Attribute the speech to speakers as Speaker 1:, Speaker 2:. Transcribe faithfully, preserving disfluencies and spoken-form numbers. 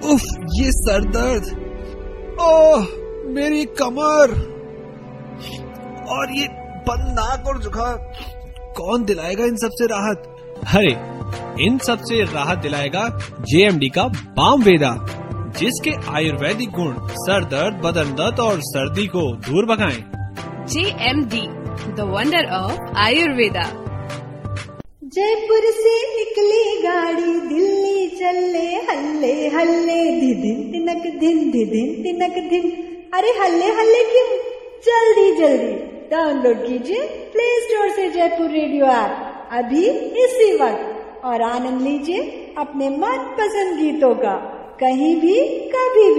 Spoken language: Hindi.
Speaker 1: उफ, ये सर दर्द, ओह मेरी कमर और ये बंद नाक और जुकाम, कौन दिलाएगा इन सब से राहत?
Speaker 2: अरे इन सब से राहत दिलाएगा जे एम डी का बाम वेदा, जिसके आयुर्वेदिक गुण सर दर्द, बदन दर्द और सर्दी को दूर भगाएं।
Speaker 3: जे M D, the wonder of Ayurveda.
Speaker 4: Jaipur से निकली गाड़ी, दिल्ली चले हल्ले हल्ले, धिदिन तिनक धिन धिदिन तिनक धिन। अरे हल्ले हल्ले क्यों, जल्दी जल्दी डाउनलोड कीजिए प्ले स्टोर से जयपुर रेडियो ऐप अभी इसी वक्त और आनंद लीजिए अपने मनपसंद गीतों का, कहीं भी कभी भी।